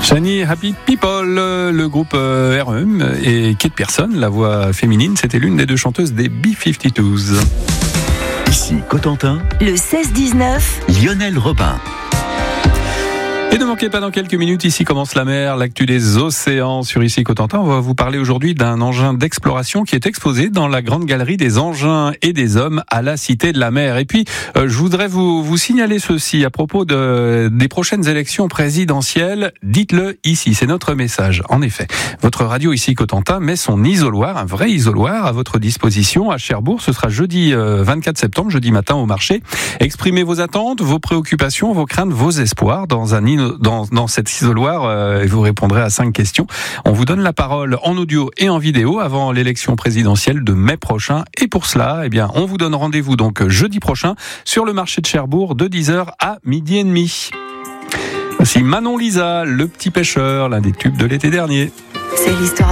Shiny Happy People, le groupe REM et Kate Pearson, la voix féminine, c'était l'une des deux chanteuses des B-52s. Ici Cotentin, le 16-19, Lionel Robin. Et ne manquez pas, dans quelques minutes, Ici commence la mer, l'actu des océans sur Ici Cotentin. On va vous parler aujourd'hui d'un engin d'exploration qui est exposé dans la grande galerie des engins et des hommes à la Cité de la Mer. Et puis, je voudrais vous signaler ceci à propos des prochaines élections présidentielles. Dites-le ici, c'est notre message. En effet, votre radio Ici Cotentin met son isoloir, un vrai isoloir, à votre disposition à Cherbourg. Ce sera jeudi 24 septembre, jeudi matin au marché. Exprimez vos attentes, vos préoccupations, vos craintes, vos espoirs dans cet isoloir, et vous répondrez à 5 questions. On vous donne la parole en audio et en vidéo avant l'élection présidentielle de mai prochain. Et pour cela, on vous donne rendez-vous donc jeudi prochain sur le marché de Cherbourg de 10h à 12h30. Voici Manon Lisa, Le Petit Pêcheur, l'un des tubes de l'été dernier. c'est l'histoire